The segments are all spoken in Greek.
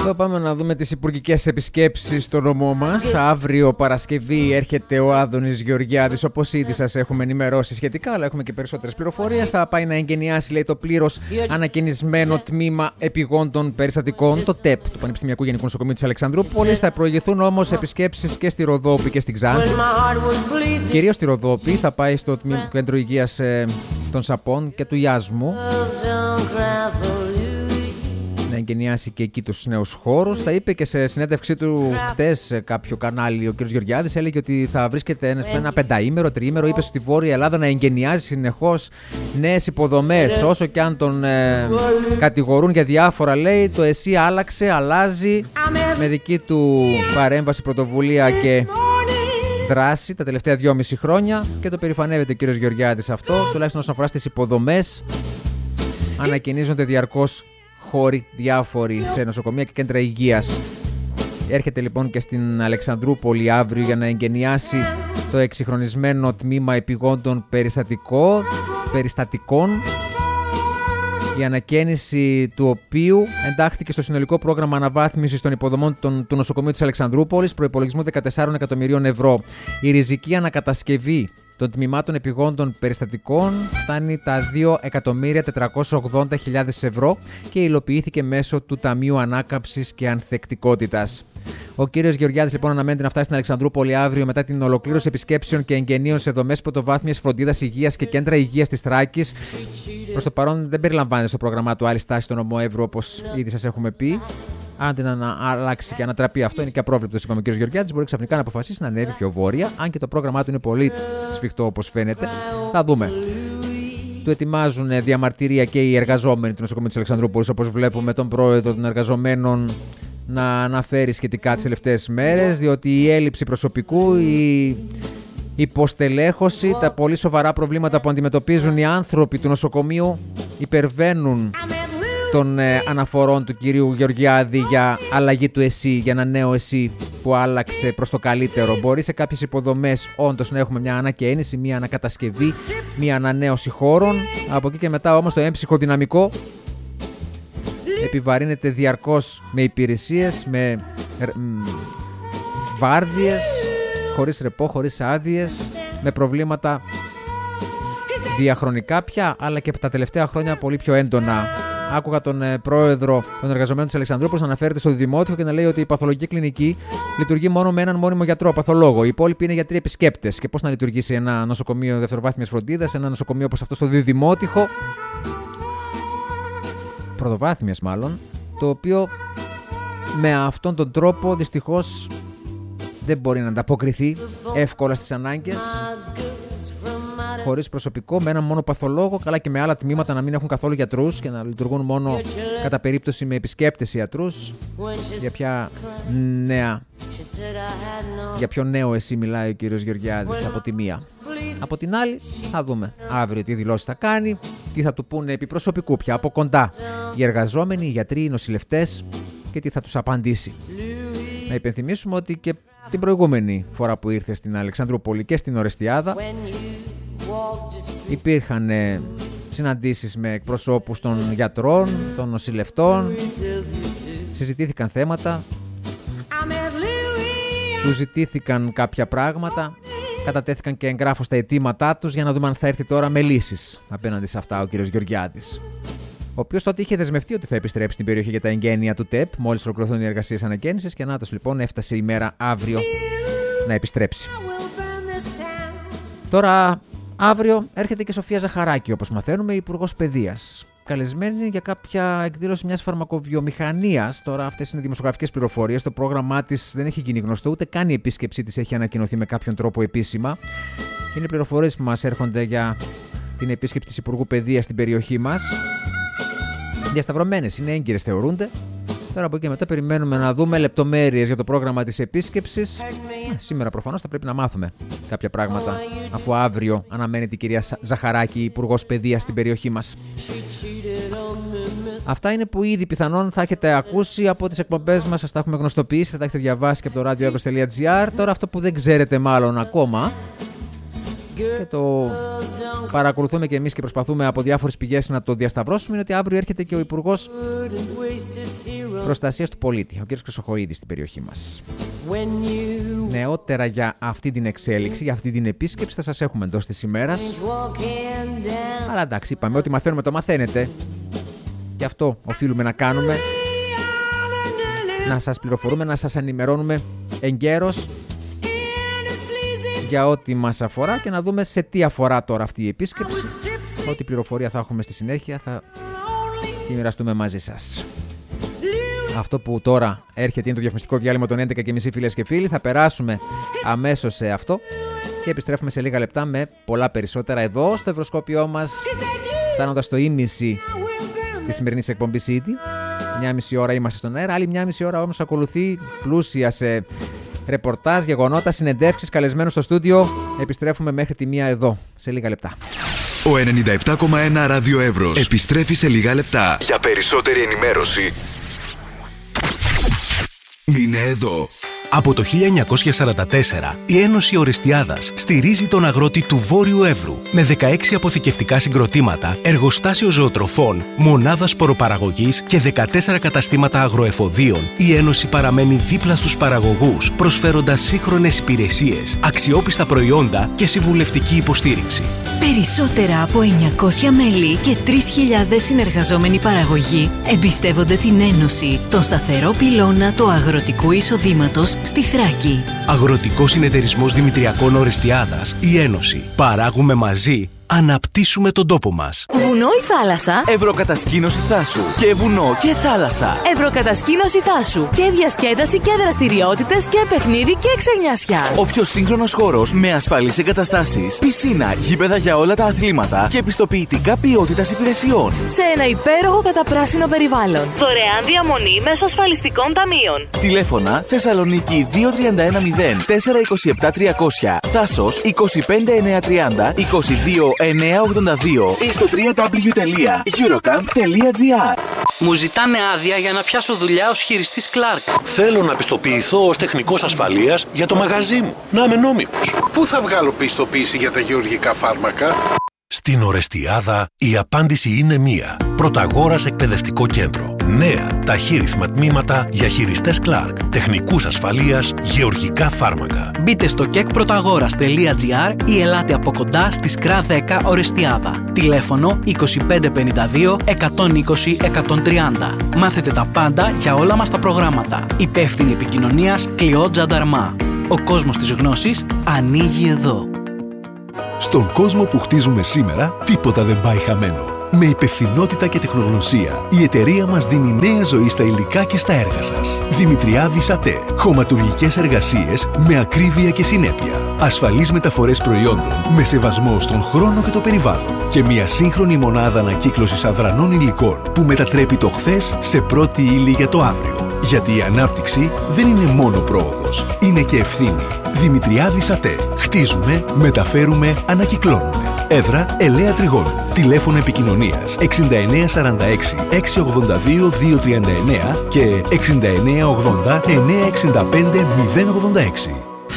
Εδώ πάμε να δούμε τις υπουργικές επισκέψεις στο νομό μας. Αύριο Παρασκευή έρχεται ο Άδωνης Γεωργιάδης, όπως ήδη σας έχουμε ενημερώσει σχετικά, αλλά έχουμε και περισσότερες πληροφορίες. Θα πάει να εγκαινιάσει, λέει, το πλήρως ανακαινισμένο τμήμα επιγόντων περιστατικών, το ΤΕΠ, του Πανεπιστημιακού Γενικού Νοσοκομείου της Αλεξανδρούπολης. Θα προηγηθούν όμως επισκέψεις και στη Ροδόπη και στην Ξάνθη. Κυρίως στη Ροδόπη, θα πάει στο κέντρο υγείας των Σαπών και του Ιάσμου. Να εγκαινιάσει και εκεί τους νέους χώρους. Θα είπε και σε συνέντευξή του χτες σε κάποιο κανάλι ο κ. Γεωργιάδης, έλεγε ότι θα βρίσκεται ένα πενταήμερο, τριήμερο. Είπε στη Βόρεια Ελλάδα να εγκαινιάζει συνεχώς νέες υποδομές. Όσο και αν τον κατηγορούν για διάφορα, λέει, το ΕΣΥ άλλαξε, αλλάζει με δική του παρέμβαση, πρωτοβουλία και δράση τα τελευταία 2,5 χρόνια και το περηφανεύεται ο κ. Γεωργιάδης αυτό, τουλάχιστον όσον αφορά στις υποδομές. Ανακαινίζονται διαρκώς χώροι διάφοροι σε νοσοκομεία και κέντρα υγείας. Έρχεται λοιπόν και στην Αλεξανδρούπολη αύριο για να εγκαινιάσει το εξυγχρονισμένο τμήμα επιγόντων περιστατικών, η ανακαίνιση του οποίου εντάχθηκε στο συνολικό πρόγραμμα αναβάθμισης των υποδομών του νοσοκομείου της Αλεξανδρούπολης, προϋπολογισμού 14 εκατομμυρίων ευρώ. Η ριζική ανακατασκευή των τμήματων επιγόντων περιστατικών φτάνει τα 2.480.000 ευρώ και υλοποιήθηκε μέσω του Ταμείου Ανάκαμψης και Ανθεκτικότητας. Ο κύριος Γεωργιάδης λοιπόν αναμένεται να φτάσει στην Αλεξανδρούπολη αύριο μετά την ολοκλήρωση επισκέψεων και εγγενείων σε δομές πρωτοβάθμιας φροντίδας υγείας και κέντρα υγείας της Θράκης. Προς το παρόν δεν περιλαμβάνεται στο πρόγραμμά του άλλη στάση στο νομό Εύρου, όπως ήδη σας έχουμε πει. Αν δεν αλλάξει και ανατραπεί αυτό, είναι και απρόβλεπτο, είπαμε ο κ. Γεωργιάδης, μπορεί ξαφνικά να αποφασίσει να ανέβει πιο βόρεια, αν και το πρόγραμμά του είναι πολύ σφιχτό όπως φαίνεται. Θα δούμε. Του ετοιμάζουν διαμαρτυρία και οι εργαζόμενοι του νοσοκομείου της Αλεξανδρούπολης, όπως βλέπουμε τον πρόεδρο των εργαζομένων να αναφέρει σχετικά τις τελευταίες μέρες, διότι η έλλειψη προσωπικού, η υποστελέχωση, τα πολύ σοβαρά προβλήματα που αντιμετωπίζουν οι άνθρωποι του νοσοκομείου υπερβαίνουν των αναφορών του κυρίου Γεωργιάδη για αλλαγή του ΕΣΥ, για ένα νέο ΕΣΥ που άλλαξε προς το καλύτερο. Μπορεί σε κάποιες υποδομές όντως να έχουμε μια ανακαίνιση, μια ανακατασκευή, μια ανανέωση χώρων. Από εκεί και μετά όμως το έμψυχο δυναμικό επιβαρύνεται διαρκώς με υπηρεσίες, με βάρδιες, χωρίς ρεπό, χωρίς άδειες, με προβλήματα διαχρονικά πια, αλλά και τα τελευταία χρόνια πολύ πιο έντονα. Άκουγα τον πρόεδρο των εργαζομένων της Αλεξανδρούπολης να αναφέρεται στο Δημότιο και να λέει ότι η παθολογική κλινική λειτουργεί μόνο με έναν μόνιμο γιατρό, παθολόγο. Οι υπόλοιποι είναι γιατροί επισκέπτες. Και πώς να λειτουργήσει ένα νοσοκομείο δευτεροβάθμιας φροντίδας, ένα νοσοκομείο όπως αυτό στο Δημότυχο, πρωτοβάθμιας μάλλον, το οποίο με αυτόν τον τρόπο δυστυχώς δεν μπορεί να ανταποκριθεί εύκολα στις ανάγκες. Χωρίς προσωπικό, με έναν μόνο παθολόγο, καλά και με άλλα τμήματα να μην έχουν καθόλου γιατρούς και να λειτουργούν μόνο κατά περίπτωση με επισκέπτες ιατρούς. Για ποιο νέο ΕΣΥ μιλάει ο κύριος Γεωργιάδης από τη μία. Από την άλλη θα δούμε αύριο τι δηλώσεις θα κάνει, τι θα του πούνε επί προσωπικού πια από κοντά οι εργαζόμενοι, οι γιατροί, οι νοσηλευτές και τι θα τους απαντήσει. Να υπενθυμίσουμε ότι και την προηγούμενη φορά που ήρθε στην Αλεξανδρούπολη και στην Ορεστιάδα υπήρχαν συναντήσεις με εκπροσώπους των γιατρών, των νοσηλευτών, συζητήθηκαν θέματα, τους ζητήθηκαν κάποια πράγματα, κατατέθηκαν και εγγράφως τα αιτήματά τους για να δούμε αν θα έρθει τώρα με λύσεις απέναντι σε αυτά ο κύριος Γεωργιάδης, ο οποίος τότε είχε δεσμευτεί ότι θα επιστρέψει στην περιοχή για τα εγγένεια του ΤΕΠ μόλις ολοκληρωθούν οι εργασίες ανακαίνησης και νάτος λοιπόν έφτασε η μέρα αύριο να επιστρέψει. Τώρα αύριο έρχεται και η Σοφία Ζαχαράκη, όπως μαθαίνουμε, υπουργός παιδείας. Καλεσμένη για κάποια εκδήλωση μιας φαρμακοβιομηχανίας. Τώρα αυτές είναι δημοσιογραφικές πληροφορίες. Το πρόγραμμά της δεν έχει γίνει γνωστό, ούτε καν η επίσκεψή της έχει ανακοινωθεί με κάποιον τρόπο επίσημα. Είναι πληροφορίες που μας έρχονται για την επίσκεψη της Υπουργού Παιδείας στην περιοχή μας. Διασταυρωμένες είναι, έγκυρες θεωρούνται. Τώρα από εκεί και μετά περιμένουμε να δούμε λεπτομέρειες για το πρόγραμμα της επίσκεψης. Σήμερα προφανώς θα πρέπει να μάθουμε κάποια πράγματα, αφού αύριο αναμένεται η κυρία Ζαχαράκη, υπουργός παιδείας στην περιοχή μας. Αυτά είναι που ήδη πιθανόν θα έχετε ακούσει από τις εκπομπές μας, σας τα έχουμε γνωστοποιήσει, θα τα έχετε διαβάσει και από το radioagos.gr. Τώρα αυτό που δεν ξέρετε μάλλον ακόμα και το παρακολουθούμε και εμείς και προσπαθούμε από διάφορες πηγές να το διασταυρώσουμε, είναι ότι αύριο έρχεται και ο Υπουργός Προστασίας του Πολίτη, ο κ. Χρυσοχοΐδης, στην περιοχή μας. Νεότερα για αυτή την εξέλιξη, για αυτή την επίσκεψη θα σας έχουμε εντός της ημέρας. Αλλά εντάξει, είπαμε ότι μαθαίνουμε το μαθαίνετε. Και αυτό οφείλουμε να κάνουμε. Να σας πληροφορούμε, να σας ενημερώνουμε εγκαίρως για ό,τι μας αφορά και να δούμε σε τι αφορά τώρα αυτή η επίσκεψη. Ό,τι πληροφορία θα έχουμε στη συνέχεια θα τη μοιραστούμε μαζί σας. Αυτό που τώρα έρχεται είναι το διαφημιστικό διάλειμμα των 11:30, φίλες και φίλοι. Θα περάσουμε αμέσως σε αυτό και επιστρέφουμε σε λίγα λεπτά με πολλά περισσότερα εδώ στο Ευρωσκόπιό μας, φτάνοντας στο ήμιση της σημερινής εκπομπής ήδη. 1,5 ώρα είμαστε στον αέρα, άλλη 1,5 ώρα όμως ακολουθεί πλούσια σε ρεπορτάζ, γεγονότα, συνεντεύξεις, καλεσμένους στο στούντιο. Επιστρέφουμε μέχρι τη 1 εδώ, σε λίγα λεπτά. Ο 97,1 Ράδιο Εύρος επιστρέφει σε λίγα λεπτά. Για περισσότερη ενημέρωση, μείνε εδώ. Από το 1944, η Ένωση Ορεστιάδας στηρίζει τον αγρότη του Βόρειου Εύρου με 16 αποθηκευτικά συγκροτήματα, εργοστάσιο ζωοτροφών, μονάδα σποροπαραγωγής και 14 καταστήματα αγροεφοδίων. Η Ένωση παραμένει δίπλα στους παραγωγούς, προσφέροντας σύγχρονες υπηρεσίες, αξιόπιστα προϊόντα και συμβουλευτική υποστήριξη. Περισσότερα από 900 μέλη και 3.000 συνεργαζόμενοι παραγωγοί εμπιστεύονται την Ένωση, τον σταθερό πυλώνα του αγροτικού εισοδήματος στη Θράκη. Αγροτικός Συνεταιρισμός Δημητριακών Ορεστιάδας, η Ένωση. Παράγουμε μαζί. Αναπτύσσουμε τον τόπο μας. Βουνό ή θάλασσα? Ευρωκατασκήνωση Θάσου. Και βουνό και θάλασσα. Ευρωκατασκήνωση Θάσου. Και διασκέδαση και δραστηριότητες και παιχνίδι και ξενιάσια. Ο πιο σύγχρονος χώρος με ασφαλείς εγκαταστάσεις, πισίνα, γήπεδα για όλα τα αθλήματα και επιστοποιητικά ποιότητας υπηρεσιών. Σε ένα υπέροχο καταπράσινο περιβάλλον. Δωρεάν διαμονή μέσω ασφαλιστικών ταμείων. Τηλέφωνα Θεσσαλονίκη 2310 427 300. Θάσος 25930 22 982 ή στο www.eurocamp.gr. Μου ζητάνε άδεια για να πιάσω δουλειά ως χειριστής Clark. Θέλω να πιστοποιηθώ ως τεχνικός ασφαλείας για το μαγαζί μου. Να είμαι νόμιμος. Πού θα βγάλω πιστοποίηση για τα γεωργικά φάρμακα? Στην Ορεστιάδα η απάντηση είναι μία. Πρωταγόρας Εκπαιδευτικό Κέντρο. Νέα ταχύρυθμα τμήματα για χειριστές Clark, τεχνικούς ασφαλείας, γεωργικά φάρμακα. Μπείτε στο kekprotagouras.gr ή ελάτε από κοντά στη ΣΚΡΑ 10 Ορεστιάδα. Τηλέφωνο 2552 120 130. Μάθετε τα πάντα για όλα μας τα προγράμματα. Υπεύθυνη επικοινωνίας Κλειό Τζανταρμά. Ο κόσμος της γνώσης ανοίγει εδώ. Στον κόσμο που χτίζουμε σήμερα, τίποτα δεν πάει χαμένο. Με υπευθυνότητα και τεχνογνωσία, η εταιρεία μας δίνει νέα ζωή στα υλικά και στα έργα σας. Δημητριάδης ΑΤΕ. Χωματουργικές εργασίες με ακρίβεια και συνέπεια. Ασφαλείς μεταφορές προϊόντων με σεβασμό στον χρόνο και το περιβάλλον. Και μια σύγχρονη μονάδα ανακύκλωσης αδρανών υλικών που μετατρέπει το χθες σε πρώτη ύλη για το αύριο. Γιατί η ανάπτυξη δεν είναι μόνο πρόοδος, είναι και ευθύνη. Δημητριάδης ΑΤΕ. Χτίζουμε, μεταφέρουμε, ανακυκλώνουμε. Έδρα Ελαία Τριγώνου. Τηλέφωνο επικοινωνίας 6946 682 239 και 6980 965 086.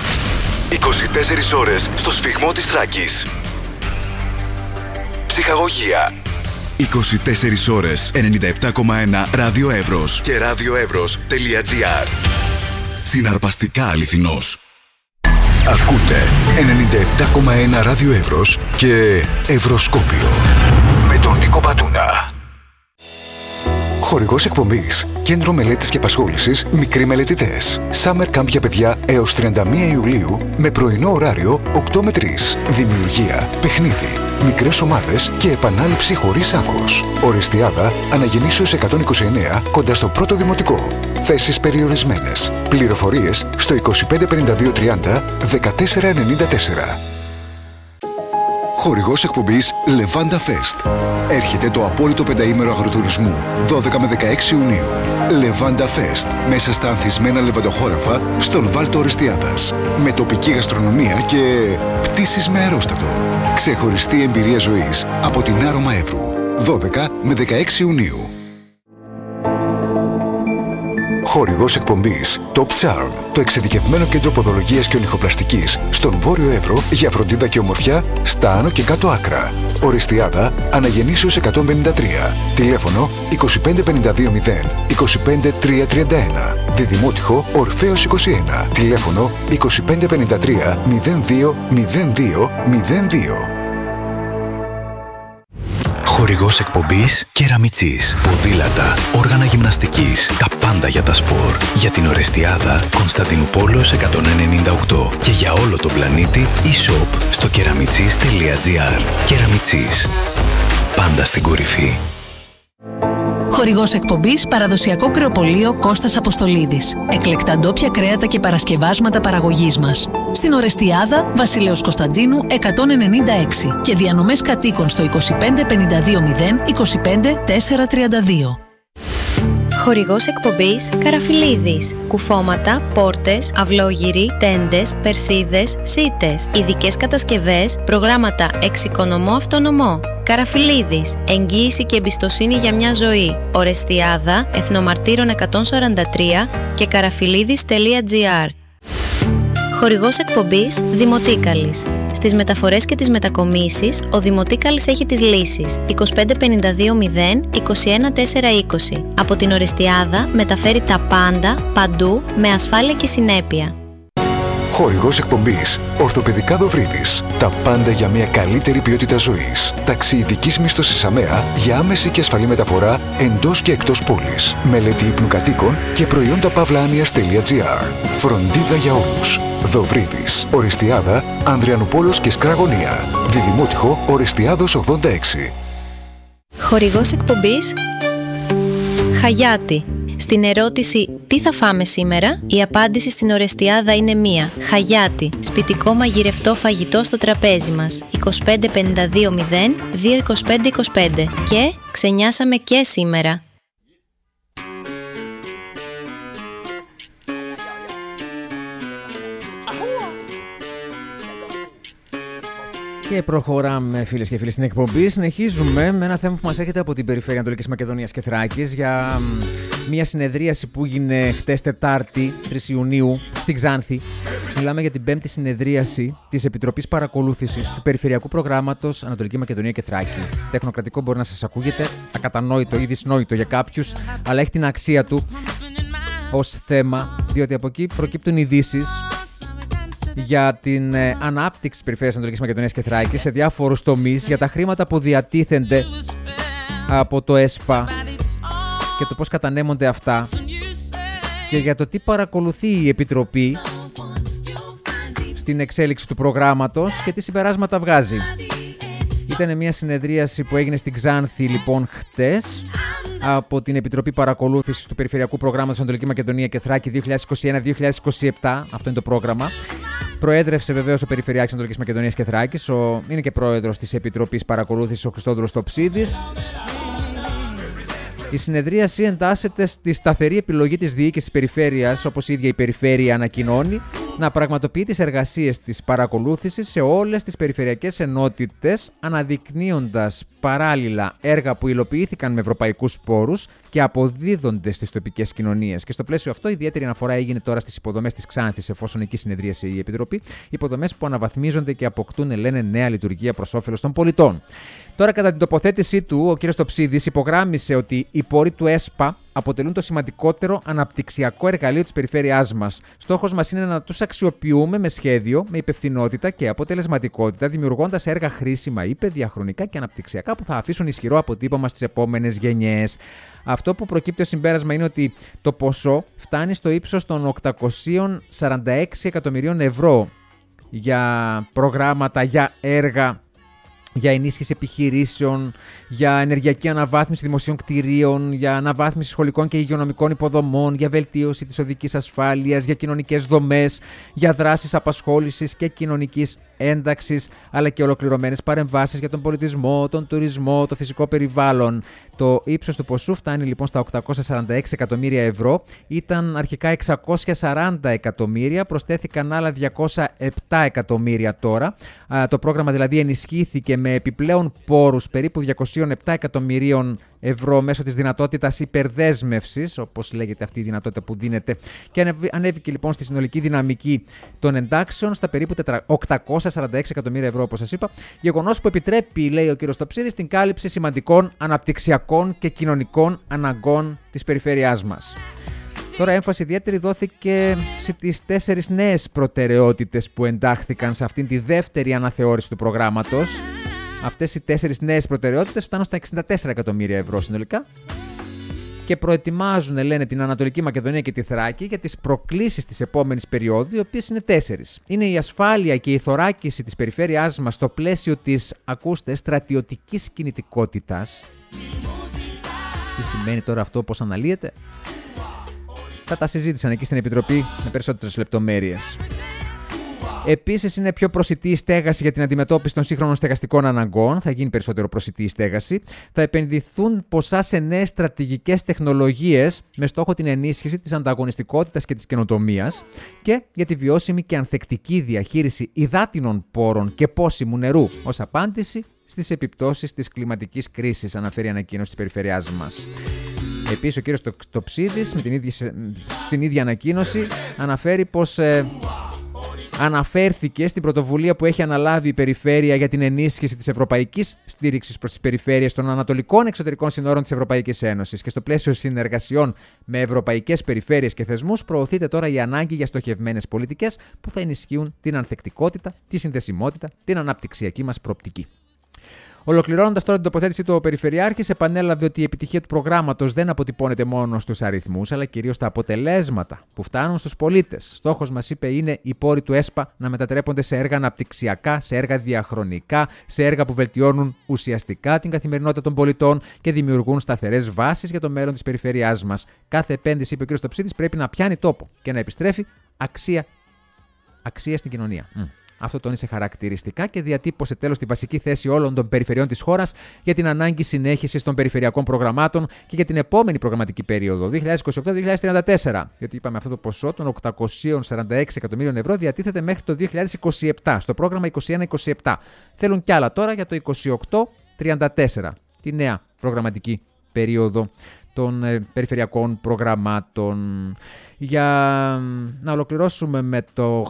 24 ώρες στο σφυγμό της Θράκης. Ψυχαγωγία. 24 ώρες 97,1 Ράδιο Εύρος και radioevros.gr. Συναρπαστικά αληθινός. Ακούτε 97,1 Ράδιο Εύρος και Ευρωσκόπιο με τον Νίκο Πατούνα. Χορηγός εκπομπής Κέντρο Μελέτης και Απασχόλησης Μικροί Μελετητές. Summer Camp για παιδιά έως 31 Ιουλίου με πρωινό ωράριο 8 με 3. Δημιουργία, παιχνίδι, μικρές ομάδες και επανάληψη χωρίς άγχος. Ορεστιάδα, Αναγεννήσεως 129 κοντά στο πρώτο δημοτικό. Θέσεις περιορισμένες. Πληροφορίες στο 255230 1494. Χορηγός εκπομπής Levanda Fest. Έρχεται το απόλυτο πενταήμερο αγροτουρισμού 12 με 16 Ιουνίου. Levanda Fest. Μέσα στα ανθισμένα λεβαντοχώραφα στον Βάλτο Ορεστιάδας. Με τοπική γαστρονομία και πτήσεις με αερόστατο. Ξεχωριστή εμπειρία ζωής από την Άρωμα Εύρου. 12 με 16 Ιουνίου. Χορηγός εκπομπής Top Charm, το εξειδικευμένο κέντρο ποδολογίας και ονυχοπλαστικής στον Βόρειο Εύρο για φροντίδα και ομορφιά στα άνω και κάτω άκρα. Οριστιάδα Αναγεννήσεως 153. Τηλέφωνο 25520 25331. Διδημότυχο Ορφέως 21. Τηλέφωνο 2553 020202. Χορηγός εκπομπής Κεραμιτσής. Ποδήλατα, όργανα γυμναστικής, τα πάντα για τα σπορ. Για την Ορεστιάδα, Κωνσταντινούπολος 198. Και για όλο τον πλανήτη, e-shop στο κεραμιτσής.gr. Κεραμιτσής. Πάντα στην κορυφή. Χορηγός εκπομπής παραδοσιακό κρεοπωλείο Κώστας Αποστολίδης. Εκλεκτά ντόπια κρέατα και παρασκευάσματα παραγωγής μας. Στην Ορεστιάδα, Βασιλέως Κωνσταντίνου 196 και διανομές κατοίκων στο 25520 25432. Χορηγός εκπομπής Καραφιλίδης. Κουφώματα, πόρτες, αυλόγυροι, τέντες, περσίδες, σίτες. Ειδικές κατασκευές, προγράμματα εξοικονομώ αυτονομώ. Καραφιλίδης. Εγγύηση και εμπιστοσύνη για μια ζωή. Ορεστιάδα, Εθνομαρτύρων 143 και καραφιλίδης.gr. Χορηγός εκπομπής Δημοτίκαλης. Στις μεταφορές και τις μετακομίσεις, ο Δημοτίκαλης έχει τις λύσεις. 25520 21420. Από την Ορεστιάδα μεταφέρει τα πάντα, παντού, με ασφάλεια και συνέπεια. Χορηγός εκπομπής Ορθοπαιδικά Δοβρίδης. Τα πάντα για μια καλύτερη ποιότητα ζωής. Ταξί ειδικής μίσθωσης ΑΜΕΑ για άμεση και ασφαλή μεταφορά εντός και εκτός πόλης. Μελέτη ύπνου κατοίκων και προϊόντα pavlanias.gr. Φροντίδα για όλους. Δοβρίδης. Οριστιάδα, Ανδριανουπόλος και Σκραγωνία. Διδημότυχο Οριστιάδος 86. Χορηγός εκπομπής Χαγιάτη. Στην ερώτηση «Τι θα φάμε σήμερα?» η απάντηση στην Ορεστιάδα είναι μία. Χαγιάτη. Σπιτικό μαγειρευτό φαγητό στο τραπέζι μας. 25520 22525. Και ξενιάσαμε και σήμερα. Και προχωράμε, φίλες και φίλοι, στην εκπομπή. Συνεχίζουμε με ένα θέμα που μας έρχεται από την περιφέρεια Ανατολικής Μακεδονίας και Θράκης για μια συνεδρίαση που έγινε χτες Τετάρτη, 3 Ιουνίου, στην Ξάνθη. Μιλάμε για την 5η συνεδρίαση της Επιτροπής Παρακολούθησης του Περιφερειακού Προγράμματος Ανατολική Μακεδονία και Θράκη. Τεχνοκρατικό μπορεί να σας ακούγεται, ακατανόητο ή δυσνόητο για κάποιους, αλλά έχει την αξία του ως θέμα, διότι από εκεί προκύπτουν ειδήσεις για την ανάπτυξη της περιφέρειας Ανατολικής Μακεδονίας και Θράκης σε διάφορους τομείς, για τα χρήματα που διατίθενται από το ΕΣΠΑ και το πώς κατανέμονται αυτά και για το τι παρακολουθεί η Επιτροπή στην εξέλιξη του προγράμματος και τι συμπεράσματα βγάζει. Ήταν μια συνεδρίαση που έγινε στην Ξάνθη λοιπόν χτες από την Επιτροπή Παρακολούθησης του Περιφερειακού Προγράμματος Ανατολική Μακεδονία και Θράκη 2021-2027, αυτό είναι το πρόγραμμα. Προέδρευσε βεβαίως ο Περιφερειάρχης Ανατολικής Μακεδονίας και Θράκης, είναι και πρόεδρος της Επιτροπής Παρακολούθησης ο Χριστόδουλος Τοψίδης. Η συνεδρίαση εντάσσεται στη σταθερή επιλογή της διοίκησης περιφέρειας, όπως η ίδια η περιφέρεια ανακοινώνει, να πραγματοποιεί τις εργασίες της παρακολούθησης σε όλες τις περιφερειακές ενότητες, αναδεικνύοντας παράλληλα έργα που υλοποιήθηκαν με ευρωπαϊκούς πόρους και αποδίδονται στις τοπικές κοινωνίες. Και στο πλαίσιο αυτό, ιδιαίτερη αναφορά έγινε τώρα στις υποδομές της Ξάνθης, εφόσον εκεί συνεδρίασε η Επιτροπή, υποδομές που αναβαθμίζονται και αποκτούν, λένε, νέα λειτουργία προς όφελος των πολιτών. Τώρα, κατά την τοποθέτησή του, ο κ. Τοψίδης υπογράμμισε ότι οι πόροι του ΕΣΠΑ αποτελούν το σημαντικότερο αναπτυξιακό εργαλείο της περιφέρειάς μας. Στόχος μας είναι να τους αξιοποιούμε με σχέδιο, με υπευθυνότητα και αποτελεσματικότητα, δημιουργώντας έργα χρήσιμα ή διαχρονικά και αναπτυξιακά που θα αφήσουν ισχυρό αποτύπωμα στις επόμενες γενιές. Αυτό που προκύπτει ως συμπέρασμα είναι ότι το ποσό φτάνει στο ύψος των 846 εκατομμυρίων ευρώ για προγράμματα, για έργα, για ενίσχυση επιχειρήσεων, για ενεργειακή αναβάθμιση δημοσίων κτηρίων, για αναβάθμιση σχολικών και υγειονομικών υποδομών, για βελτίωση της οδικής ασφάλειας, για κοινωνικές δομές, για δράσεις απασχόλησης και κοινωνικής ένταξης, αλλά και ολοκληρωμένες παρεμβάσεις για τον πολιτισμό, τον τουρισμό, το φυσικό περιβάλλον. Το ύψος του ποσού φτάνει λοιπόν στα 846 εκατομμύρια ευρώ. Ήταν αρχικά 640 εκατομμύρια, προσθέθηκαν άλλα 207 εκατομμύρια τώρα. Το πρόγραμμα δηλαδή ενισχύθηκε με επιπλέον πόρους περίπου 207 εκατομμυρίων ευρώ μέσω της δυνατότητας υπερδέσμευσης, όπως λέγεται αυτή η δυνατότητα που δίνεται, και ανέβηκε λοιπόν στη συνολική δυναμική των εντάξεων στα περίπου 846 εκατομμύρια ευρώ, όπως σας είπα. Γεγονός που επιτρέπει, λέει ο κ. Στοψίδης, την κάλυψη σημαντικών αναπτυξιακών και κοινωνικών αναγκών της περιφέρειάς μας. Τώρα έμφαση ιδιαίτερη δόθηκε στις 4 νέες προτεραιότητες που εντάχθηκαν σε αυτήν τη δεύτερη αναθεώρηση του προγράμματος. Αυτές οι 4 νέες προτεραιότητες φτάνουν στα 64 εκατομμύρια ευρώ συνολικά και προετοιμάζουν, λένε, την Ανατολική Μακεδονία και τη Θράκη για τις προκλήσεις της επόμενης περίοδου, οι οποίες είναι 4. Είναι η ασφάλεια και η θωράκιση της περιφέρειάς μας στο πλαίσιο της, ακούστε, στρατιωτικής κινητικότητας. Τι σημαίνει τώρα αυτό, πώς αναλύεται? Θα τα συζήτησαν εκεί στην Επιτροπή με περισσότερες λεπτομέρειες. Επίσης, είναι πιο προσιτή η στέγαση για την αντιμετώπιση των σύγχρονων στεγαστικών αναγκών. Θα γίνει περισσότερο προσιτή η στέγαση. Θα επενδυθούν ποσά σε νέες στρατηγικές τεχνολογίες με στόχο την ενίσχυση της ανταγωνιστικότητας και της καινοτομίας και για τη βιώσιμη και ανθεκτική διαχείριση υδάτινων πόρων και πόσιμου νερού ως απάντηση στις επιπτώσεις της κλιματικής κρίσης, αναφέρει η ανακοίνωση της περιφερειάς μας. Επίσης, ο κύριος Στοψίδης, στην ίδια ανακοίνωση, αναφέρει πως αναφέρθηκε στην πρωτοβουλία που έχει αναλάβει η Περιφέρεια για την ενίσχυση της ευρωπαϊκής στήριξης προς τις περιφέρειες των ανατολικών εξωτερικών συνόρων της Ευρωπαϊκής Ένωσης και στο πλαίσιο συνεργασιών με ευρωπαϊκές περιφέρειες και θεσμούς προωθείται τώρα η ανάγκη για στοχευμένες πολιτικές που θα ενισχύουν την ανθεκτικότητα, τη συνδεσιμότητα, την αναπτυξιακή μας προοπτική. Ολοκληρώνοντας τώρα την τοποθέτηση του Περιφερειάρχης, επανέλαβε ότι η επιτυχία του προγράμματος δεν αποτυπώνεται μόνο στους αριθμούς, αλλά κυρίως στα αποτελέσματα που φτάνουν στους πολίτες. Στόχος, μας είπε, είναι οι πόροι του ΕΣΠΑ να μετατρέπονται σε έργα αναπτυξιακά, σε έργα διαχρονικά, σε έργα που βελτιώνουν ουσιαστικά την καθημερινότητα των πολιτών και δημιουργούν σταθερές βάσεις για το μέλλον της περιφέρειάς μας. Κάθε επένδυση, είπε ο κ. Στοψίδης, πρέπει να πιάνει τόπο και να επιστρέφει αξία στην κοινωνία. Αυτό τόνισε χαρακτηριστικά και διατύπωσε τέλος τη βασική θέση όλων των περιφερειών της χώρας για την ανάγκη συνέχισης των περιφερειακών προγραμμάτων και για την επόμενη προγραμματική περίοδο 2028-2034. Διότι είπαμε αυτό το ποσό των 846 εκατομμύριων ευρώ διατίθεται μέχρι το 2027 στο πρόγραμμα 21-27. Θέλουν κι άλλα τώρα για το 28-34, τη νέα προγραμματική περίοδο των περιφερειακών προγραμμάτων. Για να ολοκληρώσουμε με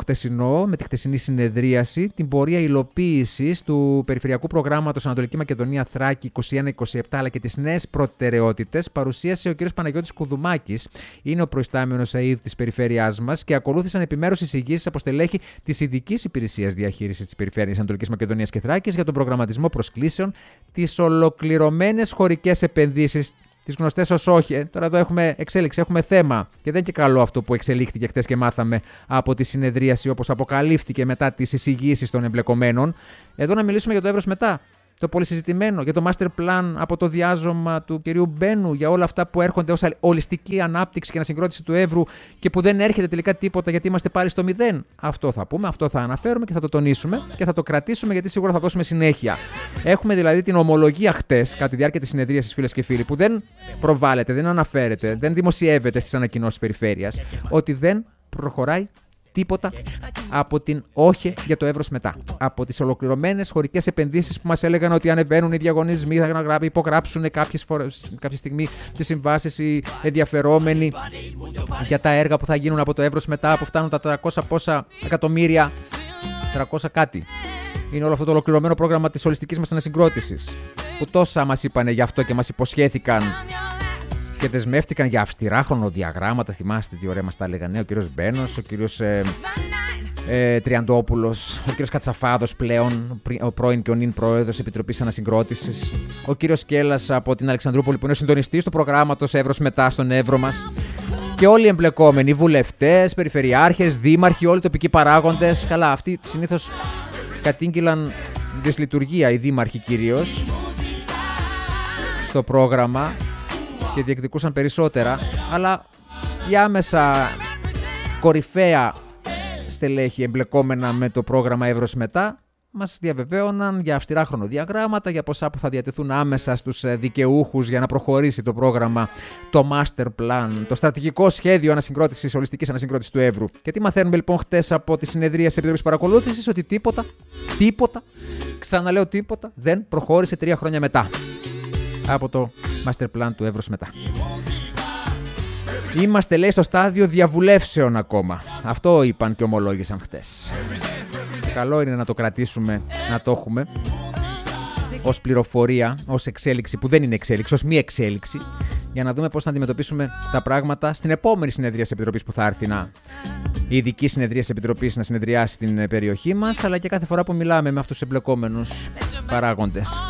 τη χτεσινή συνεδρίαση, την πορεία υλοποίησης του Περιφερειακού Προγράμματος Ανατολική Μακεδονία Θράκη 21-27, αλλά και τις νέες προτεραιότητες, παρουσίασε ο κ. Παναγιώτης Κουδουμάκης. Είναι ο προϊστάμενος ΑΕΔ της περιφέρειάς μας και ακολούθησαν επιμέρους εισηγήσεις από στελέχη της Ειδικής Υπηρεσίας Διαχείρισης της Περιφέρειας Ανατολικής Μακεδονίας και Θράκης για τον προγραμματισμό προσκλήσεων, τις ολοκληρωμένες χωρικές επενδύσεις, τις γνωστές ως όχι. Τώρα εδώ έχουμε εξέλιξη, έχουμε θέμα. Και δεν είναι και καλό αυτό που εξελίχθηκε χτες και μάθαμε από τη συνεδρίαση, όπως αποκαλύφθηκε μετά τις εισηγήσεις των εμπλεκομένων. Εδώ να μιλήσουμε για το εύρος μετά. Το πολύ συζητημένο, για το master plan από το διάζωμα του κυρίου Μπένου, για όλα αυτά που έρχονται ως ολιστική ανάπτυξη και ανασυγκρότηση του Εύρου και που δεν έρχεται τελικά τίποτα γιατί είμαστε πάλι στο 0. Αυτό θα πούμε, αυτό θα αναφέρουμε και θα το τονίσουμε και θα το κρατήσουμε γιατί σίγουρα θα δώσουμε συνέχεια. Έχουμε δηλαδή την ομολογία χτες, κατά τη διάρκεια της συνεδρίασης, φίλες και φίλοι, που δεν προβάλλεται, δεν αναφέρεται, δεν δημοσιεύεται στις ανακοινώσεις περιφέρειας, ότι δεν προχωράει τίποτα από την όχι για το εύρος μετά. Από τις ολοκληρωμένες χωρικές επενδύσεις που μας έλεγαν ότι ανεβαίνουν οι διαγωνισμοί, θα υπογράψουν κάποια στιγμή τις συμβάσεις οι ενδιαφερόμενοι για τα έργα που θα γίνουν από το εύρος μετά, που φτάνουν τα 300 πόσα εκατομμύρια, 300 κάτι. Είναι όλο αυτό το ολοκληρωμένο πρόγραμμα της ολιστικής μας ανασυγκρότησης, που τόσα μας είπανε γι' αυτό και μας υποσχέθηκαν και δεσμεύτηκαν για αυστηρά χρονοδιαγράμματα. Θυμάστε τι ωραία μας τα έλεγαν ο κύριος Μπένος, ο κύριος Τριαντόπουλος, ο κύριος Κατσαφάδος πλέον, ο πρώην και ο νυν πρόεδρος Επιτροπής Ανασυγκρότησης, ο κύριος Σκέλλας από την Αλεξανδρούπολη που είναι ο συντονιστής του προγράμματος Εύρος μετά στον Εύρο μας. Και όλοι οι εμπλεκόμενοι, βουλευτές, περιφερειάρχες, δήμαρχοι, όλοι οι τοπικοί παράγοντες. Καλά, αυτοί συνήθως κατήγγυλαν δυσλειτουργία, οι δήμαρχοι κυρίως, στο πρόγραμμα και διεκδικούσαν περισσότερα, αλλά οι άμεσα κορυφαία στελέχη εμπλεκόμενα με το πρόγραμμα Εύρος μετά μας διαβεβαίωναν για αυστηρά χρονοδιαγράμματα, για ποσά που θα διατεθούν άμεσα στους δικαιούχους για να προχωρήσει το πρόγραμμα, το master plan, το στρατηγικό σχέδιο ανασυγκρότησης, ολιστικής ανασυγκρότησης του Εύρου. Και τι μαθαίνουμε λοιπόν χτες από τη συνεδρία της Επιτροπής Παρακολούθησης? Ότι τίποτα, ξαναλέω τίποτα, δεν προχώρησε 3 χρόνια μετά. από το master plan του Εύρος μετά. Είμαστε, λέει, στο στάδιο διαβουλεύσεων ακόμα. Αυτό είπαν και ομολόγησαν χτες. Καλό είναι να το κρατήσουμε, να το έχουμε ως πληροφορία, ως εξέλιξη που δεν είναι εξέλιξη, ως μη εξέλιξη, για να δούμε πώς θα αντιμετωπίσουμε τα πράγματα στην επόμενη συνεδρία της Επιτροπής που θα έρθει η ειδική συνεδρία της Επιτροπής να συνεδριάσει στην περιοχή μας, αλλά και κάθε φορά που μιλάμε με αυτούς τους εμπλεκόμενους παράγοντες.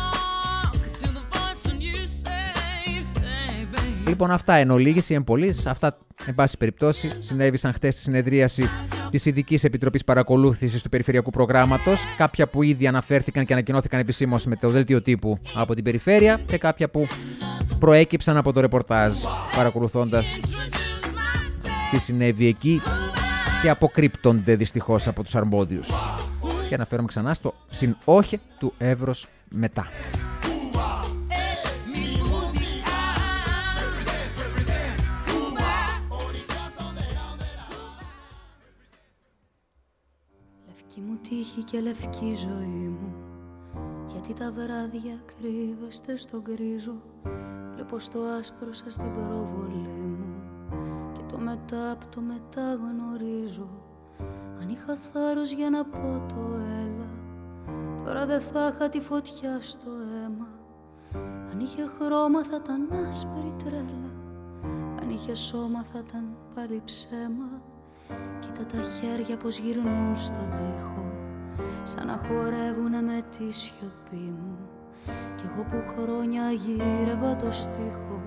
Λοιπόν, αυτά εν ολίγης ή εν πολλής, αυτά εν πάση περιπτώσει συνέβησαν χτες στη συνεδρίαση της Ειδικής Επιτροπής Παρακολούθησης του Περιφερειακού Προγράμματος, κάποια που ήδη αναφέρθηκαν και ανακοινώθηκαν επισήμως με το δελτίο τύπου από την Περιφέρεια και κάποια που προέκυψαν από το ρεπορτάζ, παρακολουθώντας τι συνέβη εκεί και αποκρύπτονται δυστυχώς από τους αρμόδιους. Και αναφέρομαι ξανά στην όχη του Εύρος μετά. Λευκή μου τύχη και λευκή ζωή μου, γιατί τα βράδια κρύβεστε στον γκρίζο. Βλέπω στο άσπρο σας την προβολή μου και το μετά απ' το μετά γνωρίζω. Αν είχα θάρρος για να πω το έλα, τώρα δεν θα είχα τη φωτιά στο αίμα. Αν είχε χρώμα θα ήταν άσπρη τρέλα, αν είχε σώμα θα ήταν πάλι ψέμα. Κοίτα τα χέρια πως γυρνούν στον τοίχο, σαν να χορεύουνε με τη σιωπή μου. Κι εγώ που χρόνια γύρευα το στίχο,